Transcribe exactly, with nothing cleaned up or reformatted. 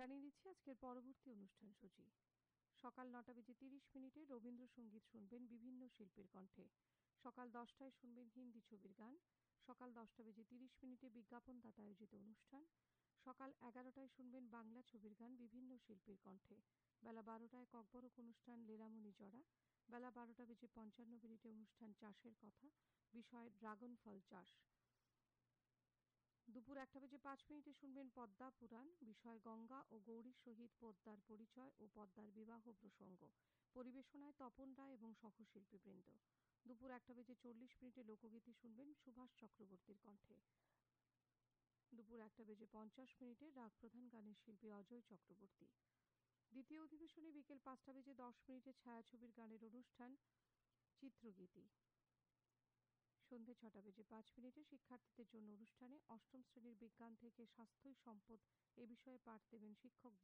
জানিয়ে দিচ্ছি আজকের পরবর্তী অনুষ্ঠান সূচি। সকাল নটা বেজে তিরিশ মিনিটে রবীন্দ্রসঙ্গীত শুনবেন বিভিন্ন শিল্পীর কণ্ঠে। সকাল দশটায় শুনবেন হিন্দি ছবির গান। সকাল দশটা বেজে তিরিশ মিনিটে বিজ্ঞাপনদাতা আয়োজিত অনুষ্ঠান। সকাল এগারোটায় শুনবেন বাংলা ছবির গান বিভিন্ন শিল্পীর কণ্ঠে। বেলা বারোটায় ককবরক অনুষ্ঠান লীলামণি জড়া। বেলা বারোটা বেজে পঞ্চান্ন মিনিটে অনুষ্ঠান চাষের কথা, বিষয় ড্রাগন ফল চাষ। দুপুর একটা বেজে পাঁচ মিনিটে শুনবেন পদ্মা পুরাণ, বিষয় গঙ্গা ও গৌরীর সহিত পদ্মার পরিচয় ও পদ্মার বিবাহ প্রসঙ্গ। পরিবেশনায় তপন রায় এবং সহশিল্পীবৃন্দ। দুপুর একটা বেজে চল্লিশ মিনিটে লোকগীতি শুনবেন সুভাষ চক্রবর্তীর কণ্ঠে। দুপুর একটা বেজে পঞ্চাশ মিনিটে রাগ প্রধান গানের শিল্পী অজয় চক্রবর্তী। দ্বিতীয় অধিবেশনে বিকেল পাঁচটা বেজে দশ মিনিটে ছায়াছবির গানের অনুষ্ঠান চিত্রগীতি। সন্ধে ছটা বেজে পাঁচ মিনিটে শিক্ষার্থীদের জন্য অনুষ্ঠানে অষ্টম শ্রেণীর বিজ্ঞান থেকে স্বাস্থ্যই সম্পদ এ বিষয়ে পাঠ দেবেন শিক্ষক